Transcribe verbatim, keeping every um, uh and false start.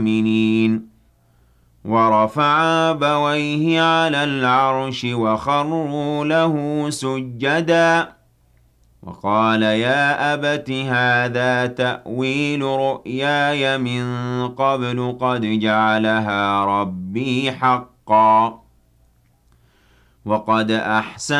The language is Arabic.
المؤمنين ورفع أبويه على العرش وخروا له سجدا وقال يا أبت هذا تأويل رؤياي من قبل قد جعلها ربي حقا وقد أحسن